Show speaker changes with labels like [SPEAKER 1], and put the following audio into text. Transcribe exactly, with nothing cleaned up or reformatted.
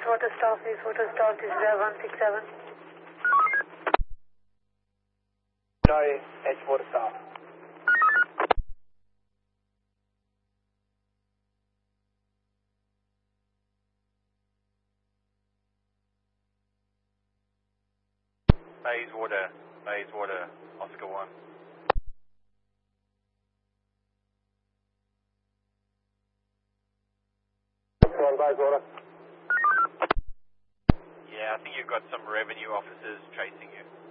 [SPEAKER 1] water staff, this water staff, this is Air one six seven.
[SPEAKER 2] No, Edge water staff.
[SPEAKER 3] Bayswater, Bayswater, Oscar one.
[SPEAKER 2] One Bayswater.
[SPEAKER 3] Yeah, I think you've got some revenue officers chasing you.